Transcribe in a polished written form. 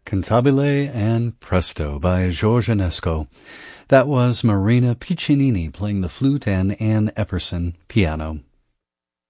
Cantabile and Presto by George Enesco. That was Marina Piccinini playing the flute and Ann Epperson piano.